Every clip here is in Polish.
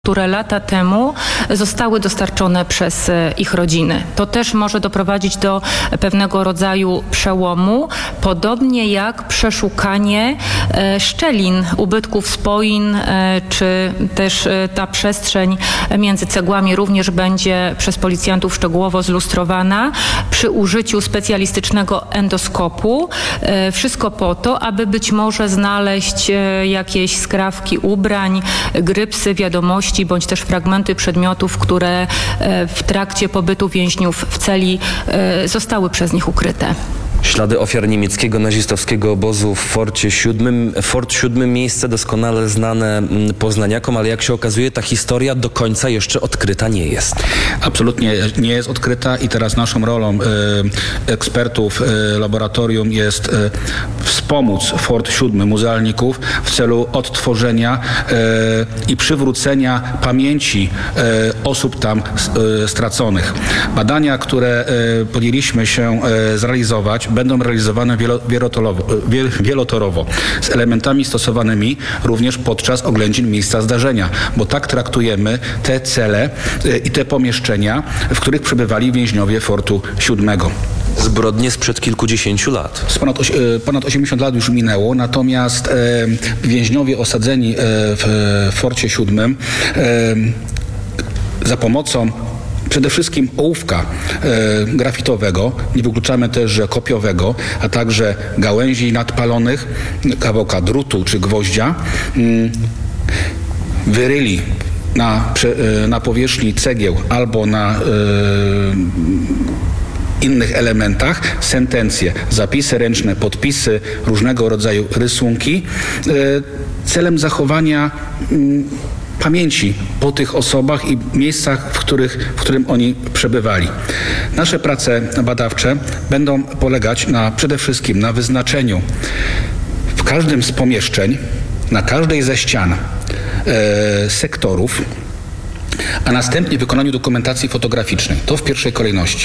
które lata temu zostały dostarczone przez ich rodziny. To też może doprowadzić do pewnego rodzaju przełomu, podobnie jak przeszukanie szczelin, ubytków spoin, czy też ta przestrzeń między cegłami również będzie przez policjantów szczegółowo zlustrowana przy użyciu specjalistycznego endoskopu. Wszystko po to, aby być może znaleźć jakieś skrawki ubrań, grypsy, wiadomości, bądź też fragmenty przedmiotów, które w trakcie pobytu więźniów w celi zostały przez nich ukryte. Ślady ofiar niemieckiego nazistowskiego obozu w Forcie 7. Fort 7, miejsce doskonale znane poznaniakom, ale jak się okazuje, ta historia do końca jeszcze odkryta nie jest. Absolutnie nie jest odkryta i teraz naszą rolą ekspertów laboratorium jest wspomóc Fort 7 muzealników w celu odtworzenia i przywrócenia pamięci osób tam straconych. Badania, które podjęliśmy się zrealizować, będą realizowane wielotorowo z elementami stosowanymi również podczas oględzin miejsca zdarzenia, bo tak traktujemy te cele i te pomieszczenia, w których przebywali więźniowie Fortu 7. Zbrodnie sprzed kilkudziesięciu lat. Ponad 80 lat już minęło, natomiast więźniowie osadzeni w Forcie 7 za pomocą przede wszystkim ołówka grafitowego, nie wykluczamy też, że kopiowego, a także gałęzi nadpalonych, kawałka drutu czy gwoździa, wyryli na powierzchni cegieł albo na innych elementach sentencje, zapisy ręczne, podpisy, różnego rodzaju rysunki celem zachowania pamięci po tych osobach i miejscach, w którym oni przebywali. Nasze prace badawcze będą polegać przede wszystkim na wyznaczeniu w każdym z pomieszczeń, na każdej ze ścian sektorów, a następnie wykonaniu dokumentacji fotograficznej. To w pierwszej kolejności.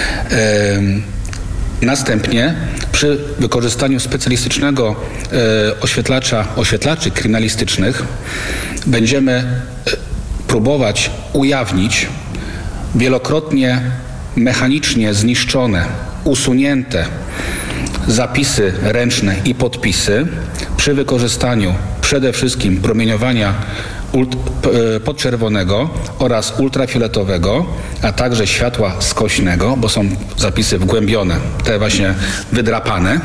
Następnie przy wykorzystaniu specjalistycznego oświetlaczy kryminalistycznych będziemy próbować ujawnić wielokrotnie mechanicznie zniszczone, usunięte zapisy ręczne i podpisy przy wykorzystaniu przede wszystkim promieniowania podczerwonego oraz ultrafioletowego, a także światła skośnego, bo są zapisy wgłębione, te właśnie wydrapane.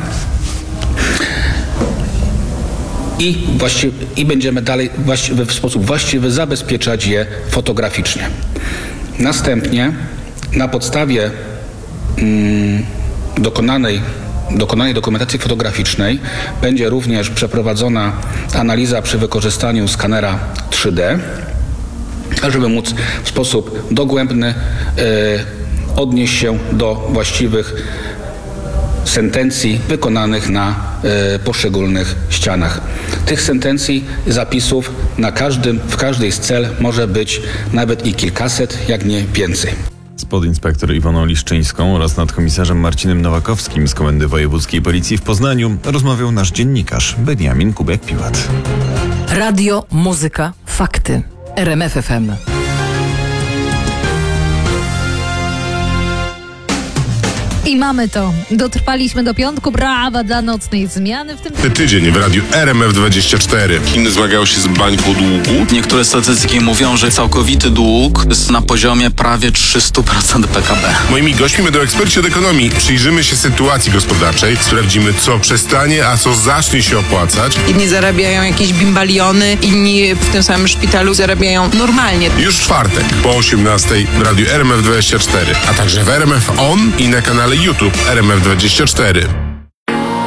I będziemy dalej w sposób właściwy zabezpieczać je fotograficznie. Następnie na podstawie dokonanej dokumentacji fotograficznej będzie również przeprowadzona analiza przy wykorzystaniu skanera 3D, żeby móc w sposób dogłębny odnieść się do właściwych sentencji wykonanych na poszczególnych ścianach. Tych sentencji, zapisów w każdej z cel może być nawet i kilkaset, jak nie więcej. Z podinspektor Iwoną Liszczyńską oraz nadkomisarzem Marcinem Nowakowskim z Komendy Wojewódzkiej Policji w Poznaniu rozmawiał nasz dziennikarz Beniamin Kubiak-Piłat. Radio, muzyka, fakty. RMF FM. I mamy to. Dotrwaliśmy do piątku. Brawa dla nocnej zmiany w tym tydzień w radiu RMF24. Chiny zmagają się z bańką długu. Niektóre statystyki mówią, że całkowity dług jest na poziomie prawie 300% PKB. Moimi gośćmi będą eksperci od ekonomii. Przyjrzymy się sytuacji gospodarczej, sprawdzimy, co przestanie, a co zacznie się opłacać. Inni zarabiają jakieś bimbaliony, inni w tym samym szpitalu zarabiają normalnie. Już w czwartek po 18:00 w radiu RMF24, a także w RMF On i na kanale YouTube RMF24.